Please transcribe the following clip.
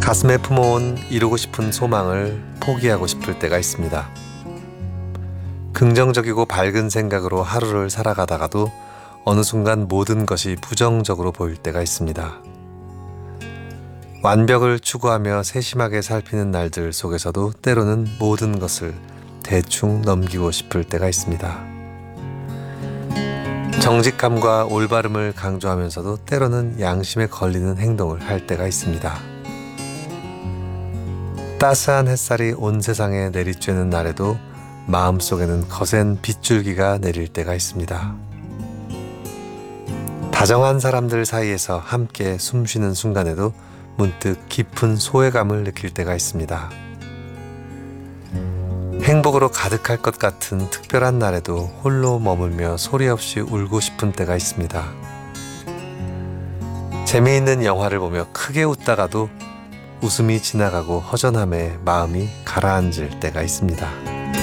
가슴에 품어온 이루고 싶은 소망을 포기하고 싶을 때가 있습니다. 긍정적이고 밝은 생각으로 하루를 살아가다가도 어느 순간 모든 것이 부정적으로 보일 때가 있습니다. 완벽을 추구하며 세심하게 살피는 날들 속에서도 때로는 모든 것을 대충 넘기고 싶을 때가 있습니다. 정직함과 올바름을 강조하면서도 때로는 양심에 걸리는 행동을 할 때가 있습니다. 따스한 햇살이 온 세상에 내리쬐는 날에도 마음속에는 거센 빗줄기가 내릴 때가 있습니다. 다정한 사람들 사이에서 함께 숨쉬는 순간에도 문득 깊은 소외감을 느낄 때가 있습니다. 행복으로 가득할 것 같은 특별한 날에도 홀로 머물며 소리 없이 울고 싶은 때가 있습니다. 재미있는 영화를 보며 크게 웃다가도 웃음이 지나가고 허전함에 마음이 가라앉을 때가 있습니다.